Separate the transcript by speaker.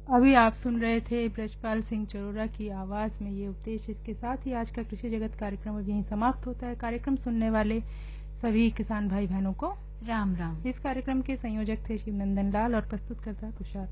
Speaker 1: अभी आप सुन रहे थे ब्रजपाल सिंह चरोरा की आवाज में ये उपदेश। इसके साथ ही आज का कृषि जगत कार्यक्रम अब यहीं समाप्त होता है। कार्यक्रम सुनने वाले सभी किसान भाई बहनों को
Speaker 2: राम राम।
Speaker 1: इस कार्यक्रम के संयोजक थे शिवनंदन लाल और प्रस्तुतकर्ता तुषार।